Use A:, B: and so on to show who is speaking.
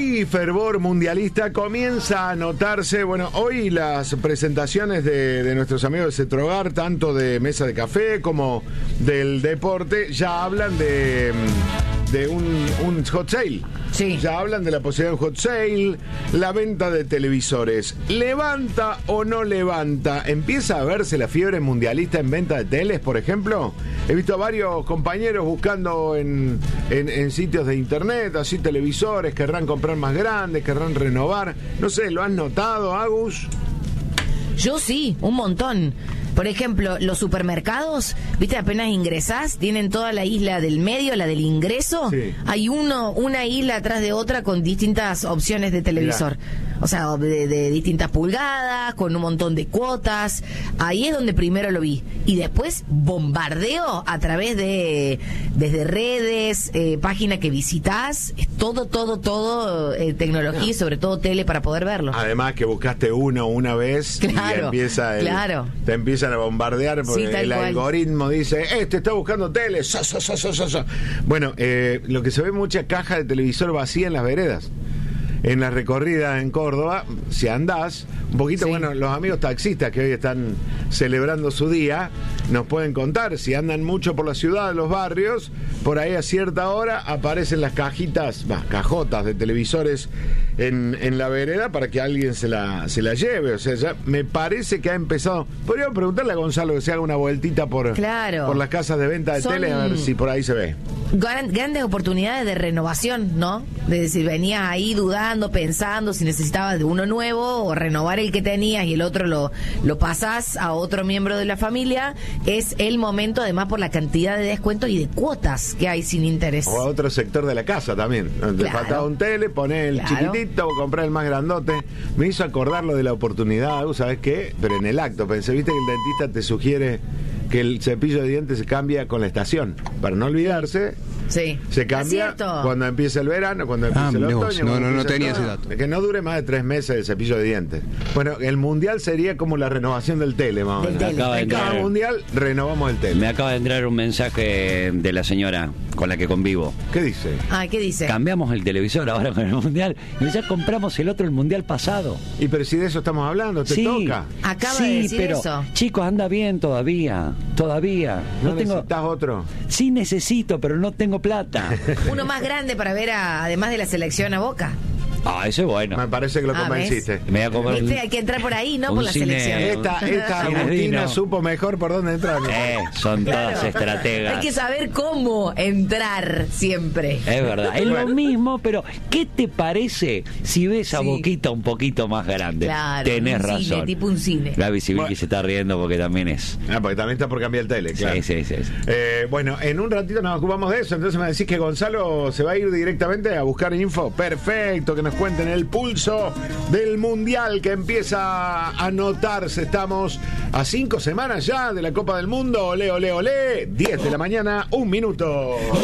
A: Hay fervor mundialista, comienza a notarse, bueno, hoy las presentaciones de nuestros amigos de Cetrogar, tanto de Mesa de Café como del deporte, ya hablan de un hot sale.
B: Sí.
A: Ya hablan de la posibilidad de un hot sale, la venta de televisores. ¿Levanta o no levanta? ¿Empieza a verse la fiebre mundialista en venta de teles, por ejemplo? He visto a varios compañeros buscando en sitios de internet, así televisores, querrán comprar más grandes, querrán renovar. No sé, ¿lo has notado, Agus?
B: Yo sí, un montón. Por ejemplo, los supermercados, viste, apenas ingresás, tienen toda la isla del medio, la del ingreso.
A: Sí.
B: Hay una isla atrás de otra con distintas opciones de televisor. Mirá. O sea, de distintas pulgadas, con un montón de cuotas. Ahí es donde primero lo vi. Y después bombardeo a través desde redes, página que visitas. Es todo tecnología y sobre todo tele para poder verlo.
A: Además que buscaste uno una vez, claro, y empieza te empiezan a bombardear porque sí, el algoritmo dice, está buscando tele. Bueno, lo que se ve, mucha caja de televisor vacía en las veredas. En la recorrida en Córdoba, si andás un poquito, sí. Bueno, los amigos taxistas que hoy están celebrando su día nos pueden contar, si andan mucho por la ciudad, los barrios, por ahí a cierta hora aparecen las cajotas de televisores en la vereda para que alguien se la lleve. O sea, ya me parece que ha empezado. Podríamos preguntarle a Gonzalo que se haga una vueltita por las casas de venta de tele, a ver si por ahí se ve.
B: Grandes oportunidades de renovación, ¿no? De decir, venías ahí dudando, pensando si necesitabas de uno nuevo o renovar el que tenías y el otro lo pasás a otro miembro de la familia. Es el momento, además, por la cantidad de descuentos y de cuotas que hay sin interés.
A: O a otro sector de la casa también. Te faltaba un tele, ponés el chiquitito, comprás el más grandote. Me hizo acordar lo de la oportunidad, ¿sabes qué? Pero en el acto, pensé, viste que el dentista te sugiere que el cepillo de dientes se cambia con la estación, para no olvidarse.
B: Sí.
A: Se cambia cuando empieza el verano, cuando empieza el otoño.
C: No tenía ese dato.
A: Que no dure más de 3 meses el cepillo de dientes. Bueno, el mundial sería como la renovación del tele, más o menos. En cada mundial renovamos el tele.
D: Me acaba de entrar un mensaje de la señora con la que convivo.
A: ¿Qué dice?
B: ¿Qué dice?
D: Cambiamos el televisor ahora con el mundial y ya compramos el otro el mundial pasado.
A: Y pero si de eso estamos hablando, te toca.
B: Acaba de decir
D: pero,
B: eso.
D: Chicos, anda bien todavía.
A: ¿No necesitas otro?
D: Sí necesito, pero no tengo plata.
B: Uno más grande para ver además de la selección a Boca.
D: Eso es bueno.
A: Me parece que lo convenciste.
D: Me voy a comer
B: hay que entrar por ahí, no por la selección.
A: Esta Agustina supo mejor por dónde entrar.
D: Son todas estrategas.
B: Hay que saber cómo entrar siempre.
D: Es verdad. Es lo mismo, pero ¿qué te parece si ves a Boquita un poquito más grande?
B: Claro.
D: Tenés razón.
B: Cine, tipo un cine.
D: Gaby Civil se está riendo porque también es.
A: Porque también está por cambiar el tele, claro.
D: Sí.
A: Bueno, en un ratito nos ocupamos de eso. Entonces me decís que Gonzalo se va a ir directamente a buscar info. Perfecto, que nos cuenten el pulso del mundial que empieza a notarse. Estamos a 5 semanas ya de la Copa del Mundo. Olé, olé, olé. 10 de la mañana, 1 minuto.